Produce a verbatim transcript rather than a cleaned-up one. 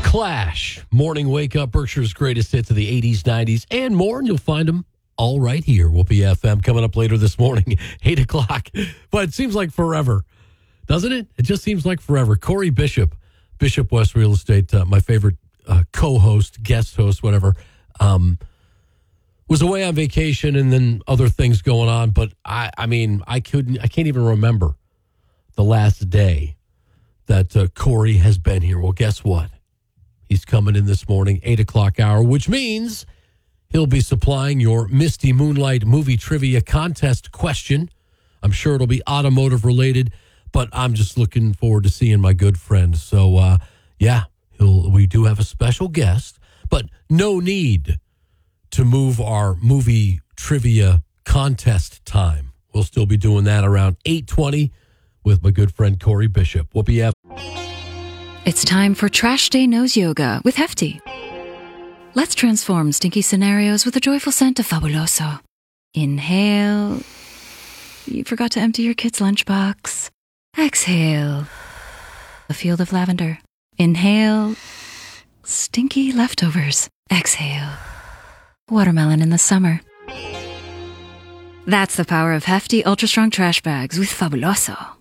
Clash, Morning Wake Up, Berkshire's greatest hits of the eighties, nineties, and more. And you'll find them all right here. Whoopee F M coming up later this morning, eight o'clock. But it seems like forever, doesn't it? It just seems like forever. Corey Bishop, Bishop West Real Estate, uh, my favorite uh, co-host, guest host, whatever, um, was away on vacation and then other things going on. But I, I mean, I couldn't, I can't even remember the last day that uh, Corey has been here. Well, guess what? He's coming in this morning, eight o'clock hour, which means he'll be supplying your Misty Moonlight movie trivia contest question. I'm sure it'll be automotive related, but I'm just looking forward to seeing my good friend. So, uh, yeah, he'll, we do have a special guest, but no need to move our movie trivia contest time. We'll still be doing that around eight twenty with my good friend Corey Bishop. Whoopee F. It's time for Trash Day Nose Yoga with Hefty. Let's transform stinky scenarios with a joyful scent of Fabuloso. Inhale. You forgot to empty your kid's lunchbox. Exhale. A field of lavender. Inhale. Stinky leftovers. Exhale. Watermelon in the summer. That's the power of Hefty Ultra Strong Trash Bags with Fabuloso.